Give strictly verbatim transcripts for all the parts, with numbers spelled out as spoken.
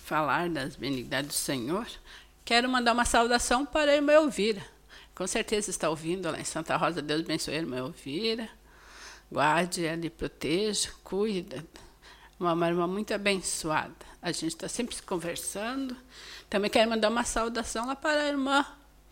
falar das benignidades do Senhor, quero mandar uma saudação para a irmã Elvira. Com certeza está ouvindo lá em Santa Rosa. Deus abençoe a irmã Elvira. Guarde ela e proteja, cuida. Uma, uma irmã muito abençoada. A gente está sempre conversando. Também quero mandar uma saudação lá para a irmã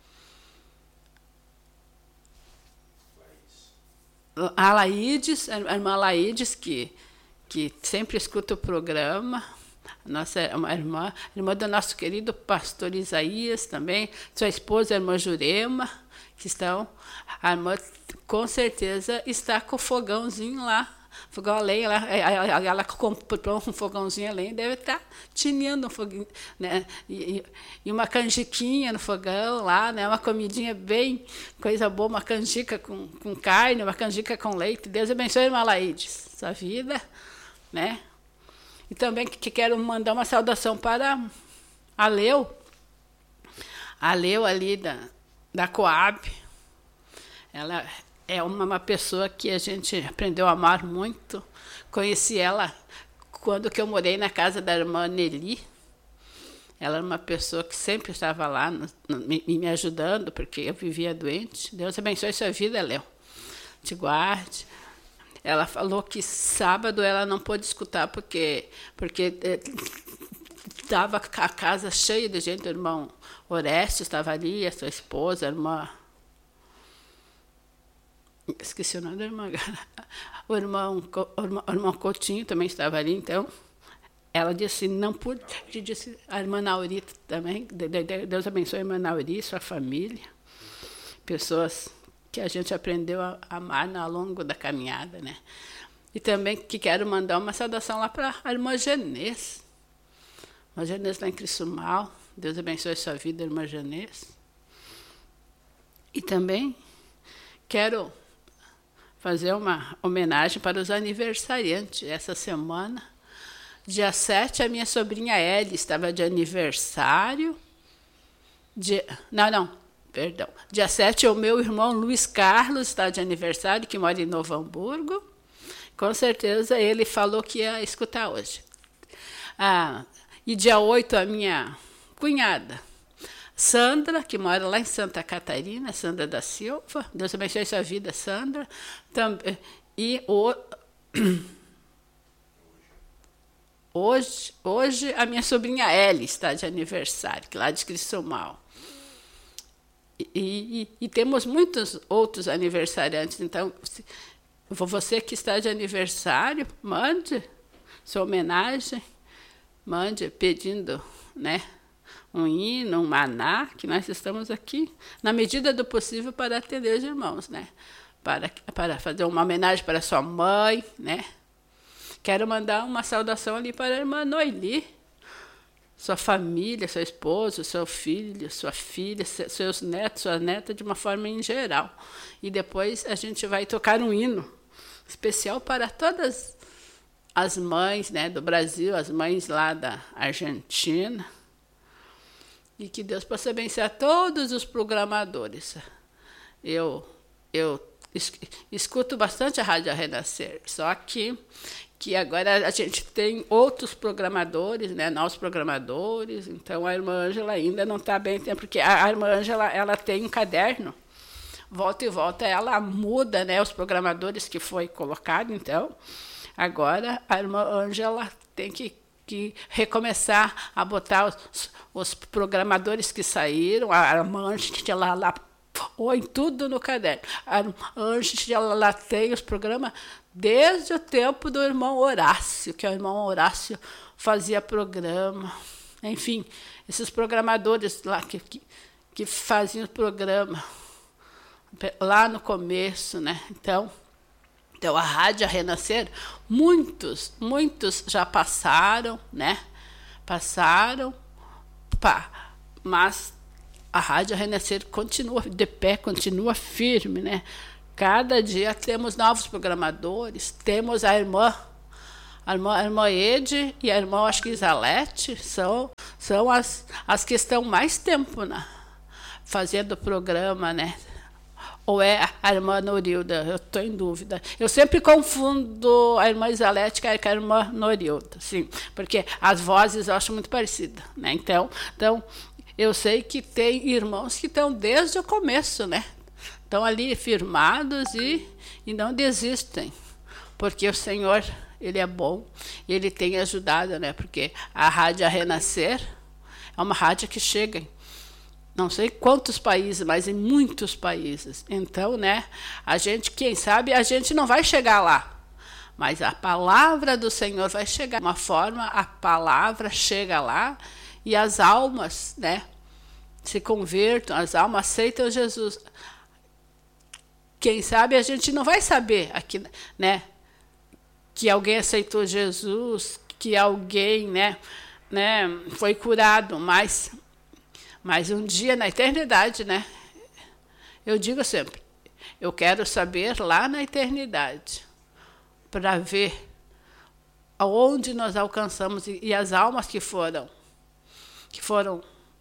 a Laídes, a irmã Laídes, que, que sempre escuta o programa. Nossa uma irmã, irmã do nosso querido pastor Isaías também, sua esposa, a irmã Jurema, que estão, a irmã com certeza está com o fogãozinho lá, fogão a lenha, ela, ela, ela comprou um fogãozinho a lenha, deve estar tineando um foguinho, né? E, e uma canjiquinha no fogão lá, né? Uma comidinha bem, coisa boa, uma canjica com, com carne, uma canjica com leite. Deus abençoe a irmã Laídes, sua vida, né? E também que quero mandar uma saudação para a Leu, a Leu ali da, da Coab. Ela é uma, uma pessoa que a gente aprendeu a amar muito. Conheci ela quando que eu morei na casa da irmã Nelly. Ela era uma pessoa que sempre estava lá no, no, me, me ajudando, porque eu vivia doente. Deus abençoe sua vida, Leu. Te guarde. Ela falou que sábado ela não pôde escutar porque porque estava a casa cheia de gente. O irmão Orestes estava ali, a sua esposa, a irmã... Esqueci o nome da irmã. O irmão, o irmão, o irmão Coutinho também estava ali, então... Ela disse, não pude... Disse, a irmã Naurita também. Deus abençoe a irmã Nauri, sua família. Pessoas... que a gente aprendeu a amar ao longo da caminhada, né? E também que quero mandar uma saudação lá para a irmã Genês. A irmã Genês lá em Criciúmal. Deus abençoe a sua vida, irmã Genês. E também quero fazer uma homenagem para os aniversariantes. Essa semana, dia sete, a minha sobrinha Ellie estava de aniversário. De... Não, não. Perdão. Dia sete, o meu irmão Luiz Carlos está de aniversário, que mora em Novo Hamburgo. Com certeza ele falou que ia escutar hoje. Ah, e dia oito, a minha cunhada, Sandra, que mora lá em Santa Catarina, Sandra da Silva. Deus abençoe sua vida, Sandra. Também, e o, hoje, hoje a minha sobrinha Ellie está de aniversário, lá de Criciúmal. E, e, e temos muitos outros aniversariantes. Então, se, você que está de aniversário, mande sua homenagem, mande pedindo, né, um hino, um maná, que nós estamos aqui, na medida do possível, para atender os irmãos, né? Para, para fazer uma homenagem para sua mãe, né? Quero mandar uma saudação ali para a irmã Noeli, sua família, seu esposo, seu filho, sua filha, seus netos, sua neta, de uma forma em geral. E depois a gente vai tocar um hino especial para todas as mães, né, do Brasil, as mães lá da Argentina. E que Deus possa abençoar todos os programadores. Eu, eu escuto bastante a Rádio Renascer, só que que agora a gente tem outros programadores, né, novos programadores. Então a irmã Ângela ainda não está bem, porque a irmã Ângela, ela tem um caderno, volta e volta ela muda, né, os programadores que foi colocado. Então agora a irmã Ângela tem que, que recomeçar a botar os, os programadores que saíram. A irmã Ângela lá põe tudo no caderno. A irmã Ângela lá tem os programas desde o tempo do irmão Horácio, que o irmão Horácio fazia programa. Enfim, esses programadores lá que, que, que faziam o programa lá no começo, né? Então, então, a Rádio Renascer, muitos, muitos já passaram, né? Passaram, pá, mas a Rádio Renascer continua de pé, continua firme, né? Cada dia temos novos programadores, temos a irmã, a irmã, a irmã Ede e a irmã, acho que Isalete, são, são as, as que estão mais tempo, né, fazendo o programa, né? ou é a irmã Norilda? Eu estou em dúvida. Eu sempre confundo a irmã Isalética com a irmã Norilda, sim, porque as vozes eu acho muito parecidas, né? Então, então, eu sei que tem irmãos que estão desde o começo, né? Estão ali firmados e, e não desistem, porque o Senhor, Ele é bom, e Ele tem ajudado, né? Porque a Rádio Renascer é uma rádio que chega em não sei quantos países, mas em muitos países. Então, né, a gente, quem sabe, a gente não vai chegar lá, mas a palavra do Senhor vai chegar. De uma forma, a palavra chega lá e as almas, né, se convertam, as almas aceitam Jesus. Quem sabe a gente não vai saber aqui, né, que alguém aceitou Jesus, que alguém, né, né, foi curado, mas Mas um dia na eternidade, né? Eu digo sempre, eu quero saber lá na eternidade, para ver aonde nós alcançamos e, e as almas que foram, que foram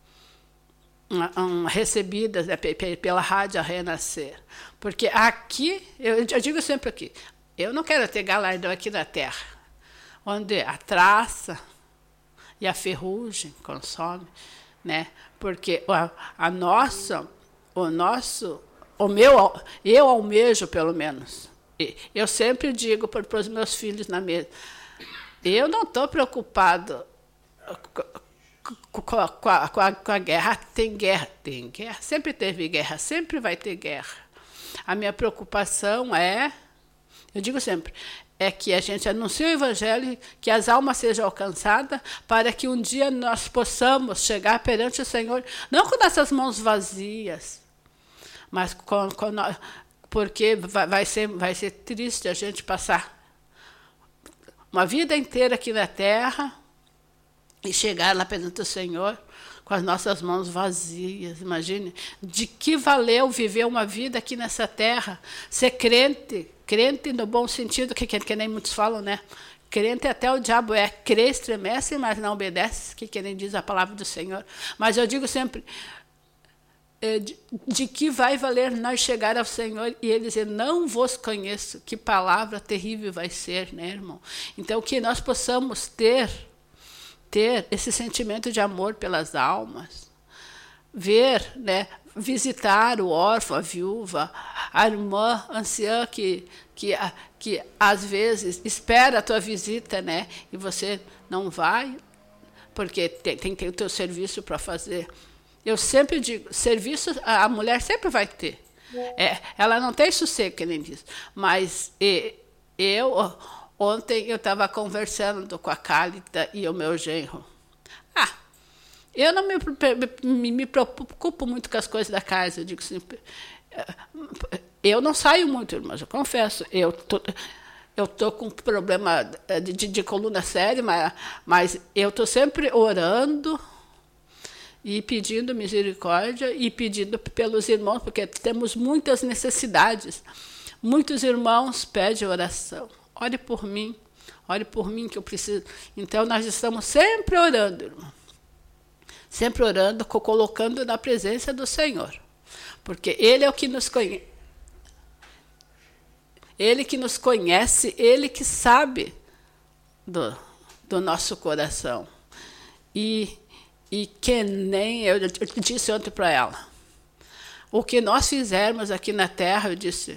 um, um, recebidas, né, pela Rádio Renascer. Porque aqui, eu, eu digo sempre aqui, eu não quero ter galardão aqui na terra, onde a traça e a ferrugem consomem, né? Porque a, a nossa, o nosso, o meu, eu almejo pelo menos. Eu sempre digo para, para os meus filhos na mesa, eu não estou preocupado com, com, a, com, a, com a guerra. Tem guerra, tem guerra, sempre teve guerra, sempre vai ter guerra. A minha preocupação é, eu digo sempre, é que a gente anuncie o Evangelho, que as almas sejam alcançadas, para que um dia nós possamos chegar perante o Senhor, não com nossas mãos vazias, mas com, com nós, porque vai, vai, ser, vai ser triste a gente passar uma vida inteira aqui na terra e chegar lá perante o Senhor com as nossas mãos vazias. Imagine, de que valeu viver uma vida aqui nessa terra, ser crente, crente no bom sentido, que, que, que nem muitos falam, né? Crente até o diabo é, crê, estremece, mas não obedece, que, que nem diz a palavra do Senhor. Mas eu digo sempre, de, de que vai valer nós chegar ao Senhor e Ele dizer, não vos conheço, que palavra terrível vai ser, né, irmão? Então, que nós possamos ter, ter esse sentimento de amor pelas almas, ver, né, visitar o órfão, a viúva, a irmã anciã que, que, que às vezes espera a tua visita, né, e você não vai, porque tem, tem, tem o teu serviço para fazer. Eu sempre digo, serviço a mulher sempre vai ter. É, ela não tem sossego, que nem diz. Mas e, eu, ontem eu estava conversando com a Cálida e o meu genro. Ah, eu não me, me, me preocupo muito com as coisas da casa. Eu digo assim, eu não saio muito, mas eu confesso, eu tô, eu estou com um problema de, de, de coluna séria, mas, mas eu estou sempre orando e pedindo misericórdia e pedindo pelos irmãos, porque temos muitas necessidades. Muitos irmãos pedem oração. Ore por mim, ore por mim que eu preciso. Então, nós estamos sempre orando, irmão. Sempre orando, colocando na presença do Senhor. Porque Ele é o que nos conhece. Ele que nos conhece, Ele que sabe do, do nosso coração. E, e que nem eu, eu disse ontem para ela, o que nós fizermos aqui na terra, eu disse,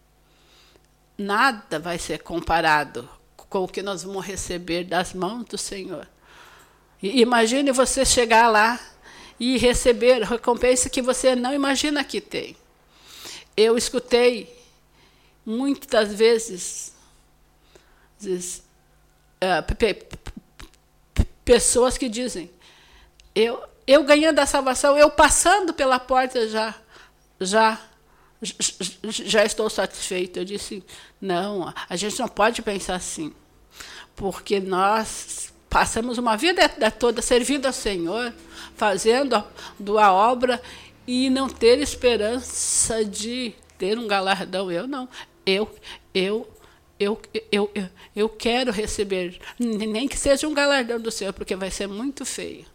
nada vai ser comparado com o que nós vamos receber das mãos do Senhor. E imagine você chegar lá e receber recompensa que você não imagina que tem. Eu escutei muitas vezes, vezes uh, pe, pe, pessoas que dizem, eu, eu ganhando a salvação, eu passando pela porta já, já, já estou satisfeito. Eu disse, não, a gente não pode pensar assim, porque nós passamos uma vida toda servindo ao Senhor, fazendo a, a obra e não ter esperança de ter um galardão. Eu não. Eu, eu, eu, eu, eu, eu quero receber, nem que seja um galardão do Senhor, porque vai ser muito feio.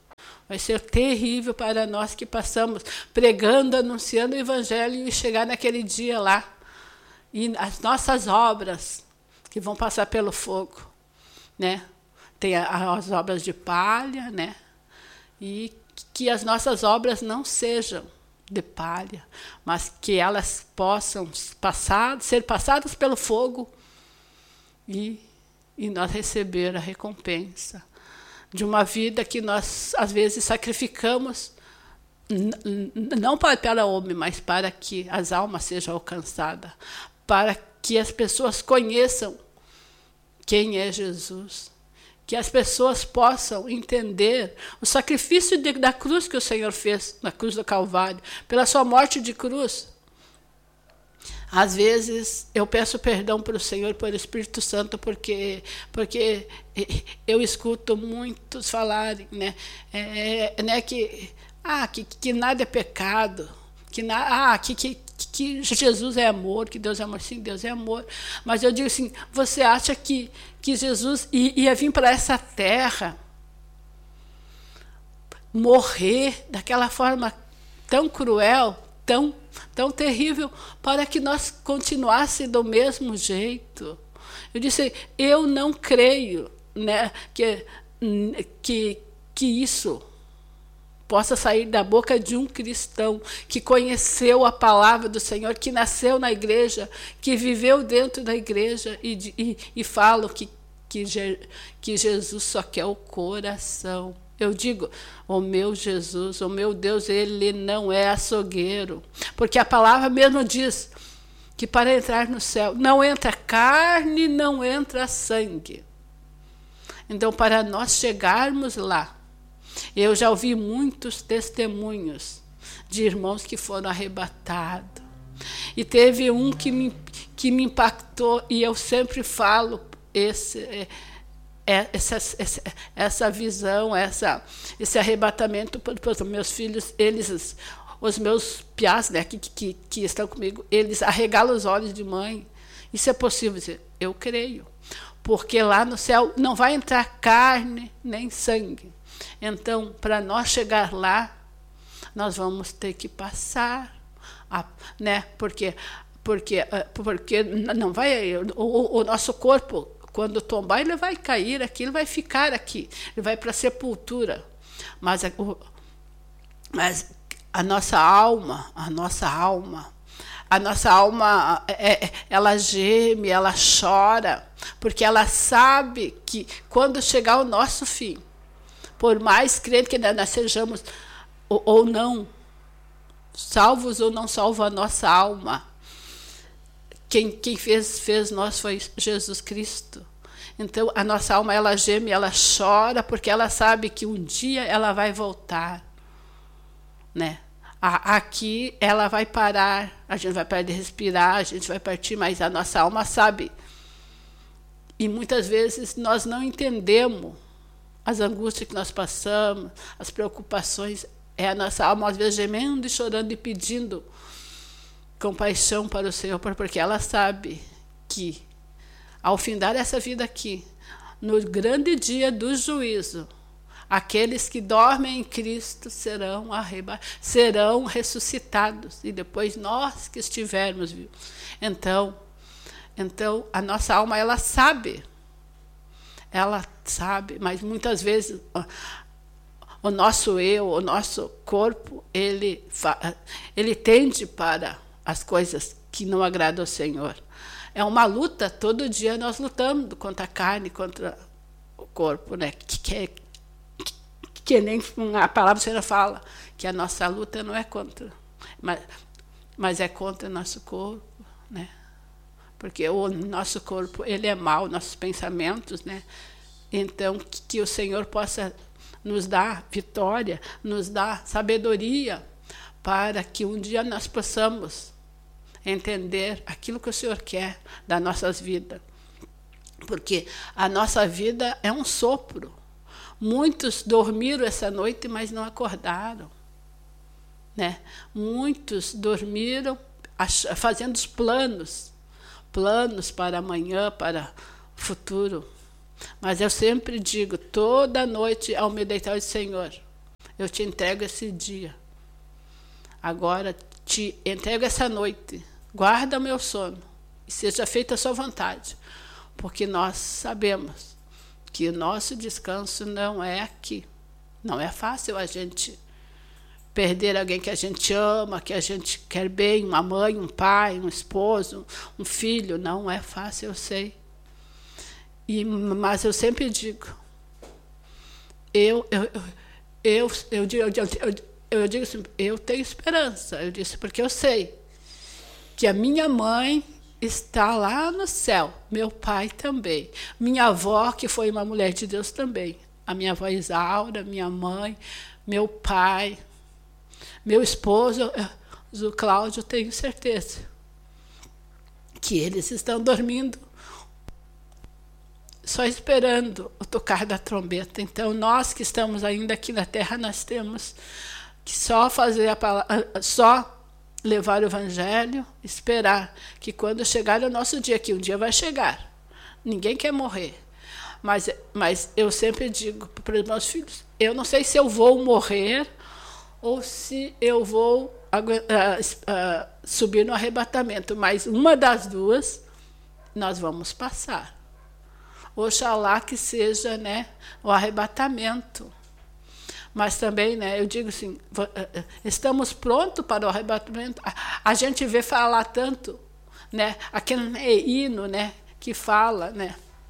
Vai ser terrível para nós que passamos pregando, anunciando o evangelho e chegar naquele dia lá. E as nossas obras que vão passar pelo fogo, né? Tem as obras de palha, né? E que as nossas obras não sejam de palha, mas que elas possam passar, ser passadas pelo fogo e, e nós receber a recompensa de uma vida que nós, às vezes, sacrificamos, não para o homem, mas para que as almas sejam alcançadas, para que as pessoas conheçam quem é Jesus, que as pessoas possam entender o sacrifício de, da cruz que o Senhor fez, na cruz do Calvário, pela sua morte de cruz. Às vezes eu peço perdão para o Senhor, pelo Espírito Santo, porque, porque eu escuto muitos falarem, né, é, né que, ah, que, que nada é pecado, que, na, ah, que, que, que Jesus é amor, que Deus é amor. Sim, Deus é amor. Mas eu digo assim, você acha que, que Jesus ia vir para essa terra morrer daquela forma tão cruel, tão, tão terrível, para que nós continuássemos do mesmo jeito? Eu disse, eu não creio, né, que, que, que isso possa sair da boca de um cristão que conheceu a palavra do Senhor, que nasceu na igreja, que viveu dentro da igreja e, e, e fala que, que, que Jesus só quer o coração. Eu digo, o meu Jesus, o meu Deus, ele não é açougueiro, porque a palavra mesmo diz que para entrar no céu não entra carne, não entra sangue. Então, para nós chegarmos lá, eu já ouvi muitos testemunhos de irmãos que foram arrebatados. E teve um que me, que me impactou, e eu sempre falo esse, é, é, essa, essa, essa visão, essa, esse arrebatamento para os meus filhos. Eles, os meus piás, né, que, que, que estão comigo, eles arregalam os olhos de mãe. Isso é possível? Eu creio. Porque lá no céu não vai entrar carne nem sangue. Então, para nós chegar lá, nós vamos ter que passar, a, né? Porque, porque, porque não vai, o, o nosso corpo, quando tombar, ele vai cair aqui, ele vai ficar aqui, ele vai para a sepultura. Mas, o, mas a nossa alma, a nossa alma, a nossa alma, é, ela geme, ela chora, porque ela sabe que quando chegar o nosso fim, por mais crente que nós sejamos ou, ou não, salvos ou não salvo a nossa alma, quem, quem fez, fez nós foi Jesus Cristo. Então, a nossa alma, ela geme, ela chora, porque ela sabe que um dia ela vai voltar, né? Aqui ela vai parar, a gente vai parar de respirar, a gente vai partir, mas a nossa alma sabe. E muitas vezes nós não entendemos as angústias que nós passamos, as preocupações. É a nossa alma, às vezes, gemendo e chorando e pedindo compaixão para o Senhor, porque ela sabe que, ao findar essa vida aqui, no grande dia do juízo, aqueles que dormem em Cristo serão arrebatados, serão ressuscitados, e depois nós que estivermos vivos. Então, então, a nossa alma, ela sabe, ela sabe, mas muitas vezes o nosso eu, o nosso corpo, ele, ele tende para as coisas que não agradam ao Senhor. É uma luta, todo dia nós lutamos contra a carne, contra o corpo, né? Que, que, que, que nem a palavra do Senhor fala, que a nossa luta não é contra, mas, mas é contra o nosso corpo, né? Porque o nosso corpo, ele é mau, nossos pensamentos, né? Então, que, que o Senhor possa nos dar vitória, nos dar sabedoria, para que um dia nós possamos entender aquilo que o Senhor quer das nossas vidas. Porque a nossa vida é um sopro. Muitos dormiram essa noite, mas não acordaram, né? Muitos dormiram fazendo os planos, planos para amanhã, para o futuro. Mas eu sempre digo, toda noite ao me deitar, Senhor, eu te entrego esse dia. Agora te entrego essa noite. Guarda o meu sono e seja feita a sua vontade. Porque nós sabemos que o nosso descanso não é aqui. Não é fácil a gente perder alguém que a gente ama, que a gente quer bem, uma mãe, um pai, um esposo, um filho. Não é fácil, eu sei. E, mas eu sempre digo, eu, eu, eu, eu, eu, eu, eu, eu, eu digo assim, eu tenho esperança. Eu disse, porque eu sei que a minha mãe está lá no céu, meu pai também, minha avó, que foi uma mulher de Deus também, a minha avó Isaura, minha mãe, meu pai, meu esposo, o Cláudio, tenho certeza que eles estão dormindo, só esperando o tocar da trombeta. Então, nós que estamos ainda aqui na terra, nós temos que só fazer a palavra, só levar o evangelho, esperar que quando chegar o nosso dia, que um dia vai chegar, ninguém quer morrer, mas, mas eu sempre digo para os meus filhos, eu não sei se eu vou morrer ou se eu vou uh, uh, subir no arrebatamento, mas uma das duas nós vamos passar. Oxalá que seja, né, o arrebatamento. Mas também, né, eu digo assim, estamos prontos para o arrebatamento. A gente vê falar tanto, né, aquele hino, né, que fala, né,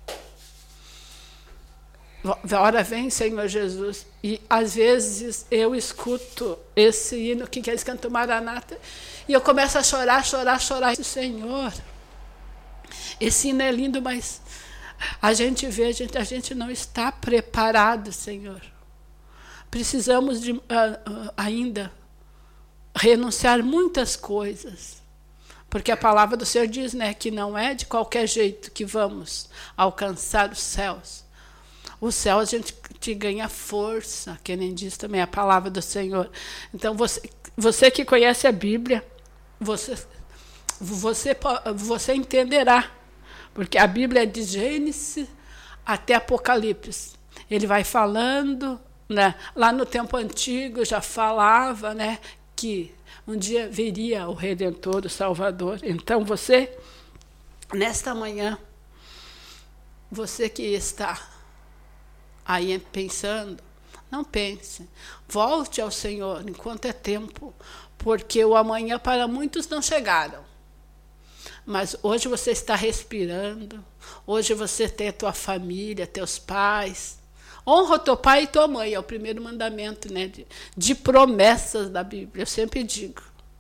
hora vem, Senhor Jesus. E às vezes eu escuto esse hino que eles cantam Maranata e eu começo a chorar, chorar, chorar. Senhor, esse hino é lindo, mas a gente vê, a gente, a gente não está preparado, Senhor. Precisamos de, uh, uh, ainda renunciar muitas coisas, porque a palavra do Senhor diz, né, que não é de qualquer jeito que vamos alcançar os céus. O céu a gente te ganha força, que nem diz também a palavra do Senhor. Então, você, você que conhece a Bíblia, você, você, você entenderá, porque a Bíblia é de Gênesis até Apocalipse. Ele vai falando, né? Lá no tempo antigo já falava, né, que um dia viria o Redentor, o Salvador. Então você, nesta manhã, você que está aí pensando, não pense, volte ao Senhor enquanto é tempo, porque o amanhã para muitos não chegaram. Mas hoje você está respirando, hoje você tem a tua família, teus pais. Honra o teu pai e tua mãe, é o primeiro mandamento, né, de, de promessas da Bíblia, eu sempre digo.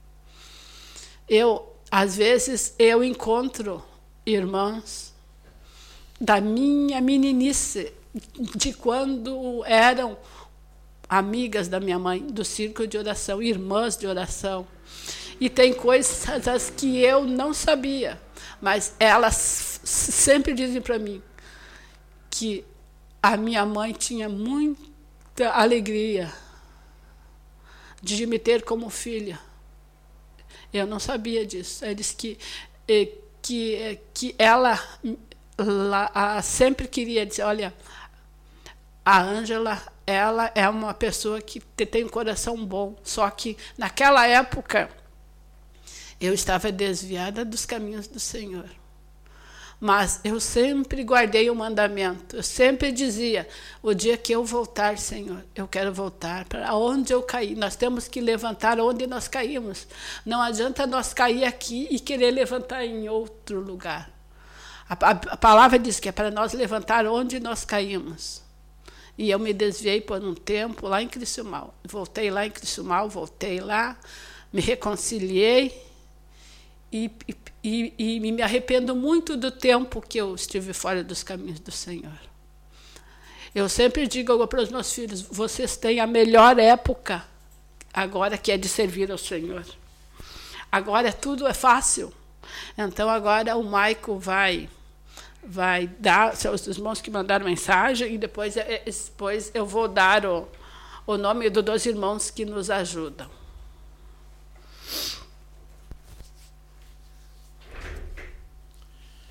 Eu, às vezes, eu encontro irmãs da minha meninice, de quando eram amigas da minha mãe, do círculo de oração, irmãs de oração. E tem coisas que eu não sabia, mas elas sempre dizem para mim que a minha mãe tinha muita alegria de me ter como filha. Eu não sabia disso. Ela disse que, que, que ela, ela sempre queria dizer, olha, a Ângela, ela é uma pessoa que tem um coração bom, só que naquela época eu estava desviada dos caminhos do Senhor. Mas eu sempre guardei o mandamento. Eu sempre dizia, o dia que eu voltar, Senhor, eu quero voltar para onde eu caí. Nós temos que levantar onde nós caímos. Não adianta nós cair aqui e querer levantar em outro lugar. A, a, a palavra diz que é para nós levantar onde nós caímos. E eu me desviei por um tempo lá em Criciúmal. Voltei lá em Criciúmal, voltei lá, me reconciliei. E, e, e me arrependo muito do tempo que eu estive fora dos caminhos do Senhor. Eu sempre digo para os meus filhos, vocês têm a melhor época agora, que é de servir ao Senhor. Agora tudo é fácil. Então agora o Maico vai, vai dar, seus irmãos que mandaram mensagem, e depois, depois eu vou dar o, o nome dos dois irmãos que nos ajudam.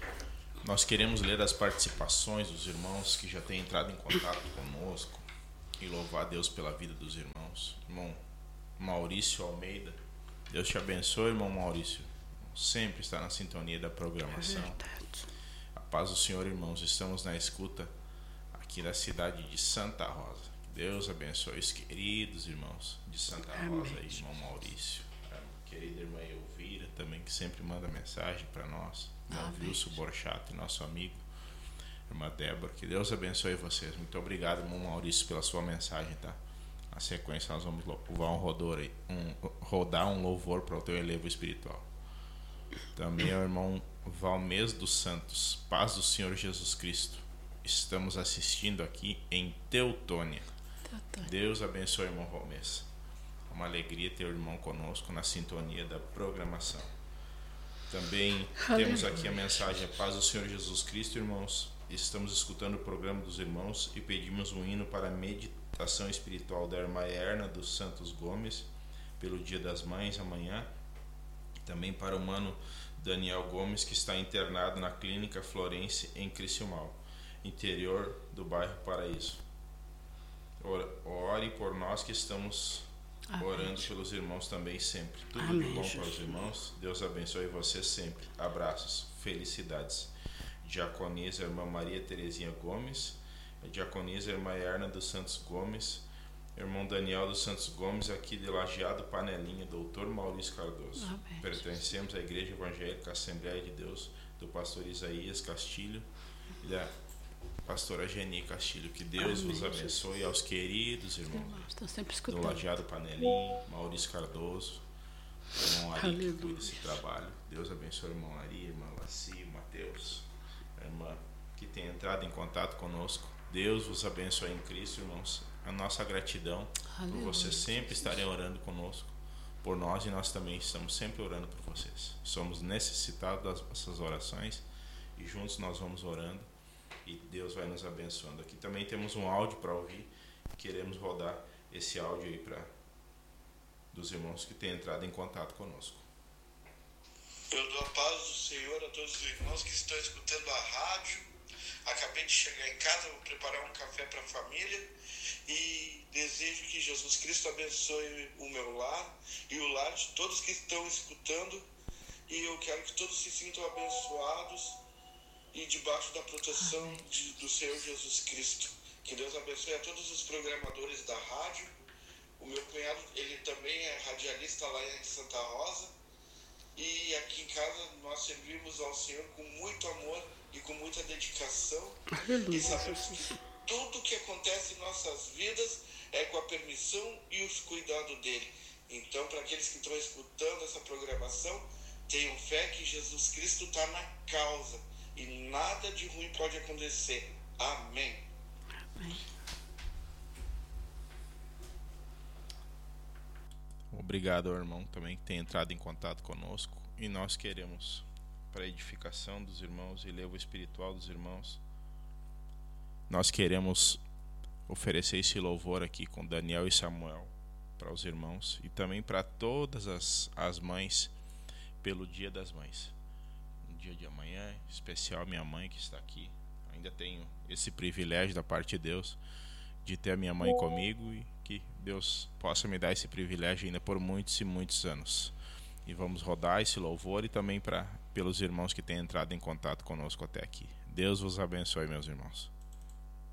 Nós queremos ler as participações dos irmãos que já têm entrado em contato conosco. e louvar a Deus pela vida dos irmãos. Irmão Maurício Almeida, Deus te abençoe, irmão Maurício. Sempre está na sintonia da programação. A paz do Senhor, irmãos. Estamos na escuta aqui da cidade de Santa Rosa. Deus abençoe os queridos irmãos de Santa Rosa, aí, irmão Maurício. A querida irmã Elvira também, que sempre manda mensagem para nós. Irmão Wilson Borchato, nosso amigo. Irmã Débora, que Deus abençoe vocês. Muito obrigado, irmão Maurício, pela sua mensagem, tá? Na sequência nós vamos louvar um rodor aí, um, rodar um louvor para o teu elevo espiritual. Também é o irmão Valmez dos Santos. Paz do Senhor Jesus Cristo. Estamos assistindo aqui em Teutônia. Teutônia. Deus abençoe, irmão Valmez. É uma alegria ter o irmão conosco na sintonia da programação. Também Aleluia. Temos aqui a mensagem: Paz do Senhor Jesus Cristo, irmãos. Estamos escutando o programa dos irmãos e pedimos um hino para a meditação espiritual da irmã Erna dos Santos Gomes, pelo Dia das Mães amanhã. Também para o mano Daniel Gomes, que está internado na Clínica Florence em Criciúmal, interior do bairro Paraíso. Ore por nós que estamos Amém. Orando pelos irmãos também sempre. Tudo Amém, de bom Jesus. Para os irmãos. Deus abençoe você sempre. Abraços, felicidades. Diaconisa irmã Maria Terezinha Gomes, diaconisa irmã Erna dos Santos Gomes, irmão Daniel dos Santos Gomes, aqui de Lajeado Panelinha, doutor Maurício Cardoso. Amém. Pertencemos à Igreja Evangélica Assembleia de Deus, do pastor Isaías Castilho e da pastora Geni Castilho. Que Deus Amém, vos abençoe. Jesus. Aos queridos irmãos, Estou sempre escutando. Do Lajeado Panelinha, Maurício Cardoso, irmão Ari, que cuida desse trabalho. Deus abençoe, irmão Ari, irmã Laci, Mateus, irmã que tem entrado em contato conosco. Deus vos abençoe em Cristo, irmãos. A nossa gratidão Aleluia. Por vocês sempre estarem orando conosco, por nós, e nós também estamos sempre orando por vocês. Somos necessitados das vossas orações e juntos nós vamos orando e Deus vai nos abençoando. Aqui também temos um áudio para ouvir. Queremos rodar esse áudio aí para dos irmãos que têm entrado em contato conosco. Eu dou a paz do Senhor a todos os irmãos que estão escutando a rádio. Acabei de chegar em casa, vou preparar um café para a família e desejo que Jesus Cristo abençoe o meu lar e o lar de todos que estão escutando, e eu quero que todos se sintam abençoados e debaixo da proteção de, do Senhor Jesus Cristo. Que Deus abençoe a todos os programadores da rádio. O meu cunhado, ele também é radialista lá em Santa Rosa. E aqui em casa nós servimos ao Senhor com muito amor e com muita dedicação. E sabemos que tudo que acontece em nossas vidas é com a permissão e os cuidados dele. Então, para aqueles que estão escutando essa programação, tenham fé que Jesus Cristo está na causa e nada de ruim pode acontecer. Amém. Amém. Obrigado ao irmão também que tem entrado em contato conosco, e nós queremos, para a edificação dos irmãos e elevo espiritual dos irmãos, nós queremos oferecer esse louvor aqui com Daniel e Samuel para os irmãos e também para todas as, as mães, pelo Dia das Mães. No dia de amanhã, em especial minha mãe que está aqui. Ainda tenho esse privilégio da parte de Deus de ter a minha mãe comigo, e que Deus possa me dar esse privilégio ainda por muitos e muitos anos. E vamos rodar esse louvor e também para pelos irmãos que têm entrado em contato conosco até aqui. Deus vos abençoe, meus irmãos.